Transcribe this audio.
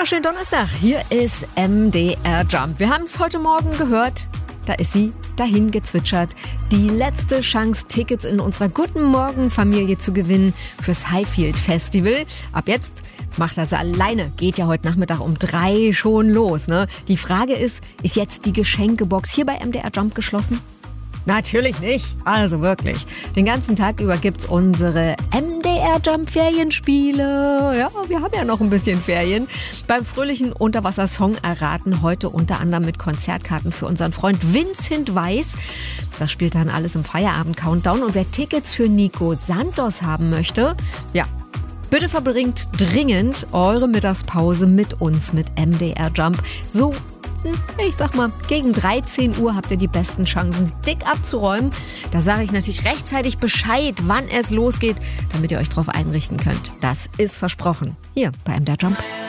wunderschönen Donnerstag. Hier ist MDR Jump. Wir haben es heute Morgen gehört. Da ist sie dahin gezwitschert. Die letzte Chance, Tickets in unserer Guten Morgen Familie zu gewinnen fürs Highfield Festival. Ab jetzt macht er sie alleine. Geht ja heute Nachmittag um 3 schon los. Ne? Die Frage ist jetzt die Geschenkebox hier bei MDR Jump geschlossen? Natürlich nicht. Also wirklich. Den ganzen Tag über gibt's unsere MDR Jump Ferienspiele. Ja, wir haben ja noch ein bisschen Ferien. Beim fröhlichen Unterwasser-Song erraten heute unter anderem mit Konzertkarten für unseren Freund Vincent Weiss. Das spielt dann alles im Feierabend-Countdown. Und wer Tickets für Nico Santos haben möchte, ja, bitte verbringt dringend eure Mittagspause mit uns, mit MDR Jump. So, ich sag mal, gegen 13 Uhr habt ihr die besten Chancen, dick abzuräumen. Da sage ich natürlich rechtzeitig Bescheid, wann es losgeht, damit ihr euch drauf einrichten könnt. Das ist versprochen. Hier bei MDR Jump.